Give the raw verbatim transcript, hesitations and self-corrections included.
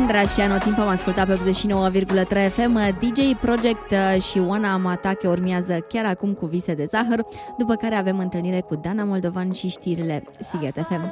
Andra și Anotimp am ascultat pe optzeci și nouă virgulă trei F M. D J Project și Oana Amatache urmează chiar acum cu Vise de zahăr, după care avem întâlnire cu Dana Moldovan și știrile Sighet F M.